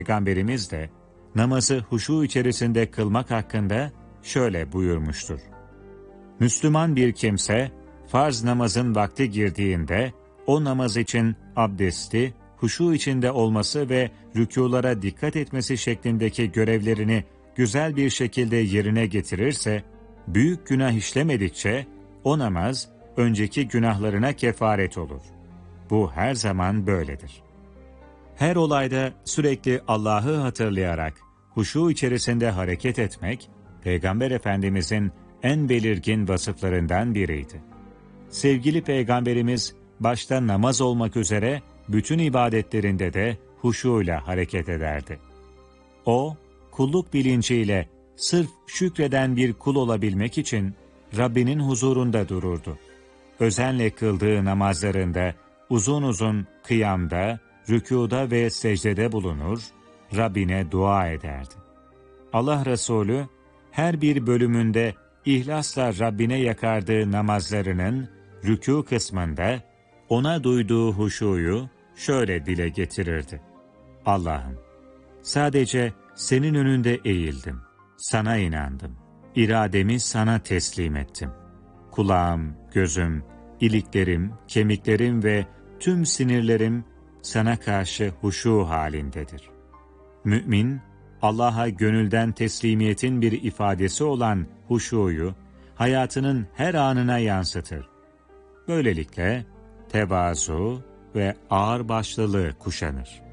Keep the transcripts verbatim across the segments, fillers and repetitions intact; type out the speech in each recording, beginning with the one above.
Peygamberimiz de namazı huşu içerisinde kılmak hakkında şöyle buyurmuştur. Müslüman bir kimse farz namazın vakti girdiğinde o namaz için abdesti, huşu içinde olması ve rükûlara dikkat etmesi şeklindeki görevlerini güzel bir şekilde yerine getirirse, büyük günah işlemedikçe o namaz önceki günahlarına kefaret olur. Bu her zaman böyledir. Her olayda sürekli Allah'ı hatırlayarak huşu içerisinde hareket etmek, Peygamber Efendimizin en belirgin vasıflarından biriydi. Sevgili Peygamberimiz, başta namaz olmak üzere bütün ibadetlerinde de huşuyla hareket ederdi. O, kulluk bilinciyle sırf şükreden bir kul olabilmek için Rabbinin huzurunda dururdu. Özenle kıldığı namazlarında uzun uzun kıyamda, rükûda ve secdede bulunur, Rabbine dua ederdi. Allah Resulü her bir bölümünde ihlasla Rabbine yakardığı namazlarının rükû kısmında ona duyduğu huşuyu şöyle dile getirirdi. Allah'ım, sadece senin önünde eğildim, sana inandım, irademi sana teslim ettim. Kulağım, gözüm, iliklerim, kemiklerim ve tüm sinirlerim sana karşı huşu halindedir. Mümin, Allah'a gönülden teslimiyetin bir ifadesi olan huşuyu hayatının her anına yansıtır. Böylelikle tevazu ve ağırbaşlılığı kuşanır.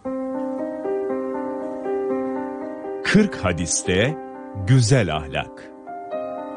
kırk hadiste güzel ahlak.